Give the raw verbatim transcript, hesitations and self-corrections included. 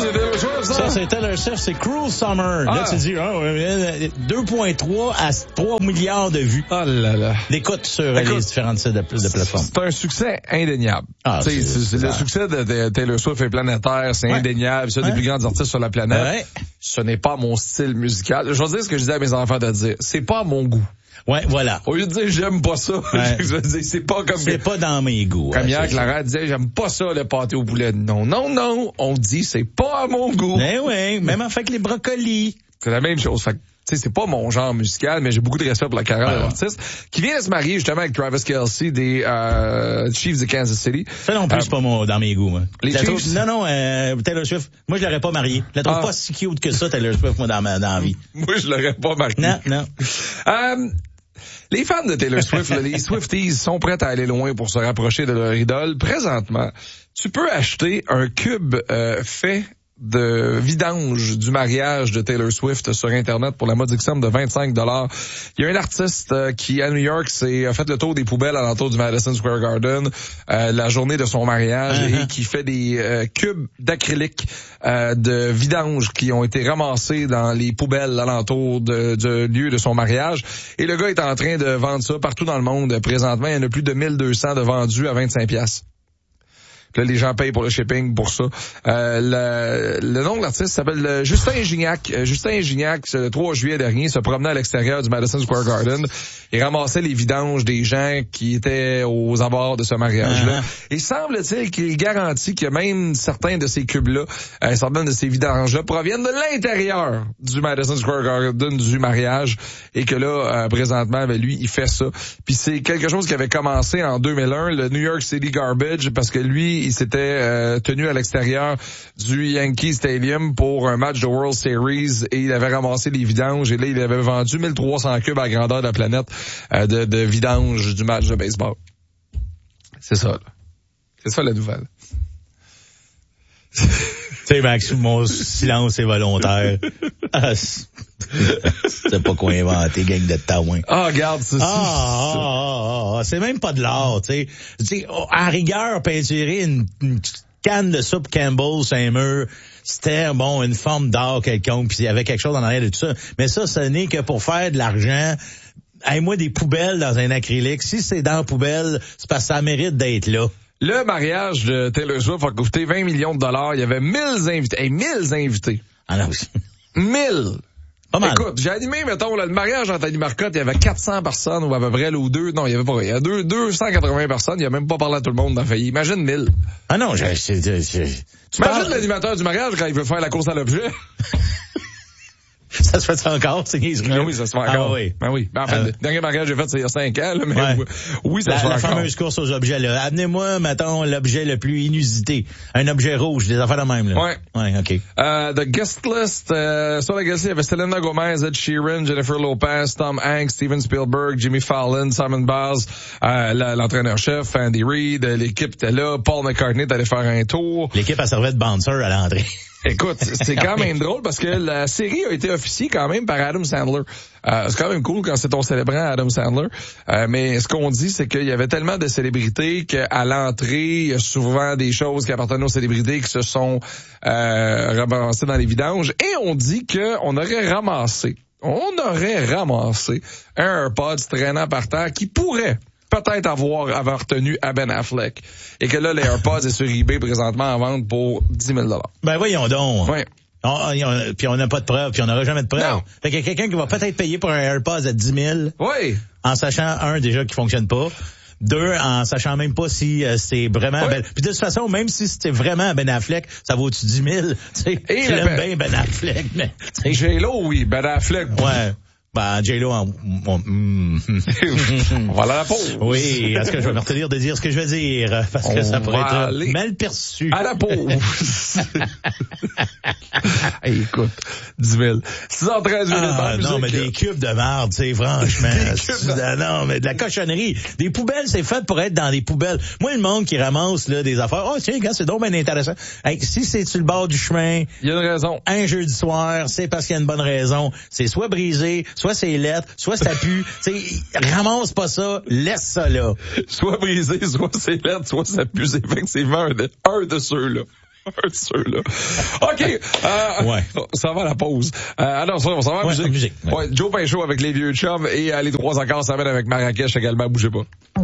c'est Taylor Swift, ça? Ça, c'est Taylor Swift, c'est Cruel Summer. Ah. Là, tu dis, oh, deux virgule trois à trois milliards de vues. Oh là là. D'écoute sur Écoute, les différentes sites de, de plateformes. C'est un succès indéniable. Ah, c'est, c'est, c'est, le succès de, de Taylor Swift est planétaire, c'est ouais. indéniable, c'est un ouais. des plus grands artistes sur la planète. Ouais. Ce n'est pas mon style musical. Je vais dire ce que je disais à mes enfants de dire. C'est pas à mon goût. Ouais, voilà. Au lieu de dire j'aime pas ça, ouais. je veux dire c'est pas comme c'est que... pas dans mes goûts. Comme ouais, hier, Clara disait j'aime pas ça le pâté au poulet. Non, non, non, on dit c'est pas à mon goût. Mais oui, même en fait avec les brocolis. C'est la même chose. Fait que, tu sais, c'est pas mon genre musical, mais j'ai beaucoup de respect pour la carrière ouais. de l'artiste qui vient de se marier justement avec Travis Kelce des euh, Chiefs de Kansas City. Ça non plus, euh, c'est pas mon, dans mes goûts, moi. Les Chiefs? Trouve, non, non, euh, Taylor Swift, moi je l'aurais pas marié. Je la trouve ah. pas si cute que ça, Taylor Swift, moi, dans ma, dans la vie. Moi, je l'aurais pas marié. Non, non. euh, Les fans de Taylor Swift, là, les Swifties, sont prêts à aller loin pour se rapprocher de leur idole. Présentement, tu peux acheter un cube euh, fait de vidange du mariage de Taylor Swift sur Internet pour la modique somme de vingt-cinq dollars. Il y a un artiste euh, qui, à New York, s'est a fait le tour des poubelles alentour du Madison Square Garden euh, la journée de son mariage uh-huh. et qui fait des euh, cubes d'acrylique euh, de vidange qui ont été ramassés dans les poubelles alentour de, de lieu de son mariage. Et le gars est en train de vendre ça partout dans le monde. Présentement, il y en a plus de mille deux cents de vendus à vingt-cinq piastres. Là, les gens payent pour le shipping pour ça. Euh, le, le nom de l'artiste s'appelle Justin Gignac. Euh, Justin Gignac, le trois juillet dernier, se promenait à l'extérieur du Madison Square Garden et ramassait les vidanges des gens qui étaient aux abords de ce mariage-là. Uh-huh. Et semble-t-il qu'il garantit que même certains de ces cubes-là, euh, certaines de ces vidanges-là proviennent de l'intérieur du Madison Square Garden du mariage et que là, euh, présentement, ben, lui, il fait ça. Puis c'est quelque chose qui avait commencé en deux mille un, le New York City Garbage, parce que lui, il s'était euh, tenu à l'extérieur du Yankee Stadium pour un match de World Series et il avait ramassé les vidanges et là, il avait vendu mille trois cents cubes à la grandeur de la planète euh, de, de vidanges du match de baseball. C'est ça, là. C'est ça, la nouvelle. Tu sais, Max, mon silence est volontaire. Ah, c'est pas quoi inventer, gang de taouin. Ah, regarde, ça. Ah, ah, ah, ah, c'est même pas de l'art, tu sais. Tu sais, à rigueur, peinturer une, une canne de soupe Campbell sur un mur, c'était, bon, une forme d'art quelconque, puis il y avait quelque chose en arrière de tout ça. Mais ça, ce n'est que pour faire de l'argent. Hey, moi, des poubelles dans un acrylique, si c'est dans la poubelle, c'est parce que ça mérite d'être là. Le mariage de Taylor Swift a coûté vingt millions de dollars. Il y avait mille invités. Hey, mille invités. Ah non, mille. Pas mal. Écoute, j'ai animé, mettons, là, le mariage d'Anthony Marcotte, il y avait quatre cents personnes, ou à peu près, là, ou deux. Non, il y avait pas, il y a deux, deux cent quatre-vingts personnes. Il a même pas parlé à tout le monde dans le failli. Imagine mille. Ah non, j'ai, j'ai, j'ai, j'ai... Tu imagines parles... l'animateur du mariage quand il veut faire la course à l'objet? Ça se fait encore, c'est niaiserie. Ben oui, ça se fait encore. Ah oui. Ben oui. Ben en fait, euh... le dernier mariage que j'ai fait, c'est il y a cinq ans, là, mais ouais. oui, ça la, se fait la encore. La fameuse course aux objets, là. Amenez-moi, mettons, l'objet le plus inusité. Un objet rouge, des affaires de même, là. Ouais. Ouais, OK. Euh, the guest list, euh, sur la guest list, il y avait Selena Gomez, Ed Sheeran, Jennifer Lopez, Tom Hanks, Steven Spielberg, Jimmy Fallon, Simon Baz, euh, l'entraîneur-chef, Andy Reid, l'équipe était là, Paul McCartney est allé faire un tour. L'équipe a servi de bouncer à l'entrée. Écoute, c'est quand même drôle parce que la série a été officiée quand même par Adam Sandler. Euh, c'est quand même cool quand c'est ton célébrant Adam Sandler. Euh, mais ce qu'on dit, c'est qu'il y avait tellement de célébrités qu'à l'entrée, il y a souvent des choses qui appartenaient aux célébrités qui se sont euh, ramassées dans les vidanges. Et on dit qu'on aurait ramassé, on aurait ramassé un AirPods traînant par terre qui pourrait peut-être avoir, avoir tenu à Ben Affleck. Et que là, les AirPods est sur eBay présentement en vente pour dix mille dollars. Ben voyons donc. Oui. On, on, puis on n'a pas de preuves, puis on n'aura jamais de preuves. Non. Fait qu'il y a quelqu'un qui va peut-être payer pour un AirPods à dix mille. Oui. En sachant, un, déjà, qu'il fonctionne pas. Deux, en sachant même pas si euh, c'est vraiment... Oui. Ben, puis de toute façon, même si c'était vraiment Ben Affleck, ça vaut au-dessus de dix mille. Tu sais, j'aime ben... bien Ben Affleck, mais... J-Lo, oui. Ben Affleck. Ouais. Ben, J-Lo, on, on, mm, on va aller à la pause. Oui, est-ce que je vais me retenir de dire ce que je vais dire? Parce que on ça pourrait être mal perçu. À la pause. Hey, écoute, dix mille. six heures treize minutes. Ah, non, mais des cubes de marde, tu sais, franchement. de... Non, mais de la cochonnerie. Des poubelles, c'est fait pour être dans des poubelles. Moi, le monde qui ramasse, là, des affaires, oh, tiens, gars, c'est donc bien intéressant. Hey, si c'est sur le bord du chemin. Il y a une raison. Un jeudi soir, c'est parce qu'il y a une bonne raison. C'est soit brisé, soit c'est lettre, soit ça pue. Tu sais, ramasse pas ça, laisse ça là. Soit brisé, soit c'est lettre, soit ça pue. C'est effectivement un de, un de ceux-là. Un de ceux-là. OK. Euh, ouais. Ça va à la pause. Euh, ah non, ça, on s'en va à la ouais, musique. musique ouais. Ouais, Joe Pinchot avec les vieux chums et euh, les trois accords s'amènent avec Marrakech également. Bougez pas.